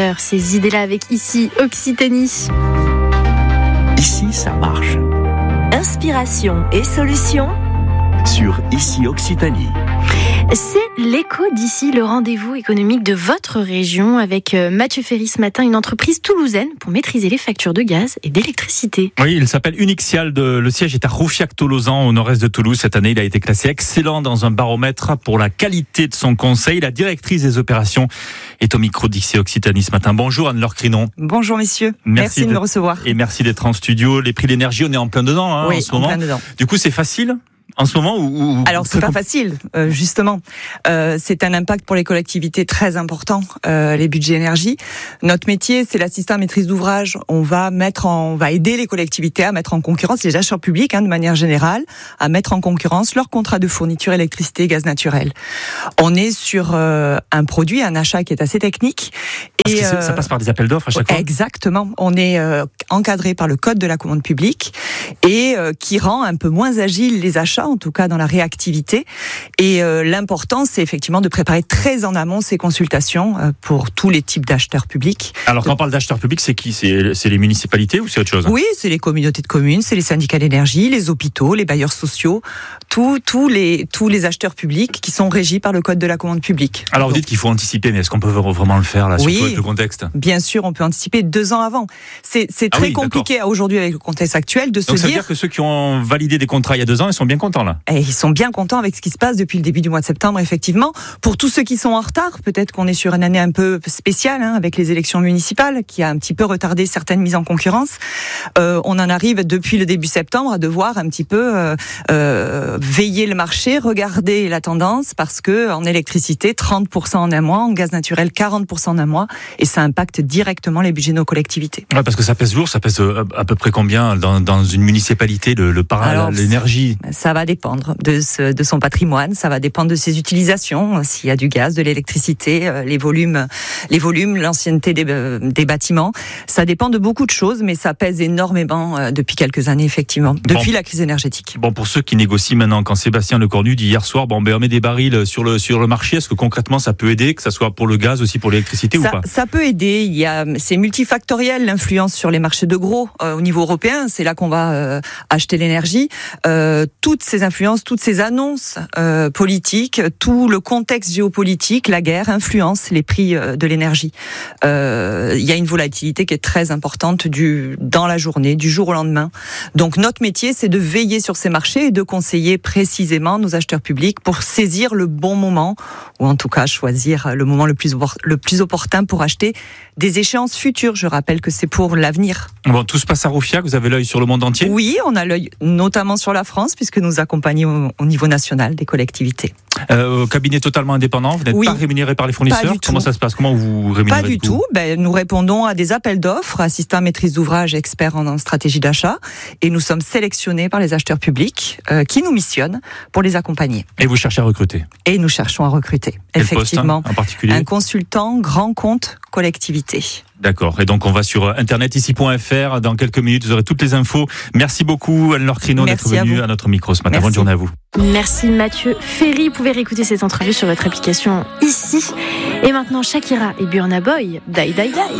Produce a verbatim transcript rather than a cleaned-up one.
heures ces idées-là avec Ici Occitanie. Ici, ça marche. Inspiration et solutions Sur Ici Occitanie. C'est l'écho d'ici, le rendez-vous économique de votre région avec Mathieu Ferry ce matin, une entreprise toulousaine pour maîtriser les factures de gaz et d'électricité. Oui, il s'appelle Unixial, de, le siège est à Roufiac-Tolosan au nord-est de Toulouse. Cette année, il a été classé excellent dans un baromètre pour la qualité de son conseil. La directrice des opérations est au micro d'Ici Occitanie ce matin. Bonjour Anne-Laure Crinon. Bonjour messieurs, merci, merci de, de me recevoir. Et merci d'être en studio. Les prix de l'énergie, on est en plein dedans hein, oui, en ce moment. En plein dedans. Du coup, c'est facile en ce moment ou, ou Alors c'est pas facile, euh, justement. Euh, c'est un impact pour les collectivités très important, euh, les budgets énergie. Notre métier, c'est l'assistant à maîtrise d'ouvrage. On va mettre, en, on va aider les collectivités à mettre en concurrence les acheteurs publics, hein, de manière générale, à mettre en concurrence leurs contrats de fourniture électricité et gaz naturel. On est sur euh, un produit, un achat qui est assez technique. Parce et que euh, ça passe par des appels d'offres à chaque fois. Exactement. On est euh, encadré par le code de la commande publique et euh, qui rend un peu moins agile les achats, en tout cas dans la réactivité. Et euh, l'important, c'est effectivement de préparer très en amont ces consultations euh, pour tous les types d'acheteurs publics. Alors quand on parle d'acheteurs publics, c'est qui ? c'est, c'est les municipalités ou c'est autre chose ? Oui, c'est les communautés de communes, c'est les syndicats d'énergie, les hôpitaux, les bailleurs sociaux, tous, tous, les, tous les acheteurs publics qui sont régis par le code de la commande publique. Alors vous dites qu'il faut anticiper, mais est-ce qu'on peut vraiment le faire là, oui, surtout avec le contexte ? Bien sûr, on peut anticiper deux ans avant. C'est, c'est très ah oui, compliqué d'accord. Aujourd'hui avec le contexte actuel de Donc se ça dire... veut dire que ceux qui ont validé des contrats il y a deux ans, ils sont bien contents là ? Et ils sont bien contents avec ce qui se passe depuis le début du mois de septembre, effectivement. Pour tous ceux qui sont en retard, peut-être qu'on est sur une année un peu spéciale, hein, avec les élections municipales, qui a un petit peu retardé certaines mises en concurrence. Euh, on en arrive depuis le début septembre à devoir un petit peu euh, euh, veiller le marché, regarder la tendance, parce que en électricité, trente pour cent en un mois, en gaz naturel, quarante pour cent en un mois, et ça impacte directement les budgets de nos collectivités. Ouais, parce que ça pèse lourd, ça pèse à peu près combien dans, dans une municipalité, le, le para, Alors, l'énergie ? Ça va dépendre de, ce, de son patrimoine, ça va dépendre de ses utilisations, s'il y a du gaz, de l'électricité, les volumes, les volumes, l'ancienneté des, des bâtiments. Ça dépend de beaucoup de choses, mais ça pèse énormément depuis quelques années, effectivement, depuis bon, la crise énergétique. Bon, pour ceux qui négocient maintenant, quand Sébastien Lecornu dit hier soir, bon, ben, on met des barils sur le, sur le marché, est-ce que concrètement ça peut aider, que ça soit pour le gaz, aussi pour l'électricité ça, ou pas ? Ça peut aider, il y a, c'est multifactoriel l'influence sur les marchés de gros euh, au niveau européen, c'est là qu'on va euh, acheter l'énergie. Euh, toutes ces influences, toutes ces annonces euh, politiques, tout le contexte géopolitique, la guerre influence les prix euh, de l'énergie. Euh, il y a une volatilité qui est très importante du, dans la journée, du jour au lendemain. Donc notre métier, c'est de veiller sur ces marchés et de conseiller précisément nos acheteurs publics pour saisir le bon moment, ou en tout cas choisir le moment le plus, le plus opportun pour acheter des échéances futures. Je rappelle que c'est pour l'avenir. Bon, tout se passe à Roufiac, vous avez l'œil sur le monde entier ? Oui, on a l'œil notamment sur la France, puisque nous accompagnons au niveau national des collectivités. Euh, cabinet totalement indépendant, vous n'êtes oui. pas rémunéré par les fournisseurs ? Comment ça se passe ? Comment vous rémunérez ? Pas du tout. Ben, nous répondons à des appels d'offres, assistants à maîtrise d'ouvrage, experts en stratégie d'achat, et nous sommes sélectionnés par les acheteurs publics euh, qui nous missionnent pour les accompagner. Et vous cherchez à recruter ? Et nous cherchons à recruter. Quel Effectivement, poste, en particulier ? Un consultant grand compte collectivité. D'accord. Et donc, on va sur internet ici point f r. Dans quelques minutes, vous aurez toutes les infos. Merci beaucoup, Anne-Laure Crinon, d'être venue à, à notre micro ce matin. Merci. Bonne journée à vous. Merci, Mathieu Ferry. Vous pouvez réécouter cette entrevue sur votre application Ici. Et maintenant, Shakira et Burna Boy, Die Die Die.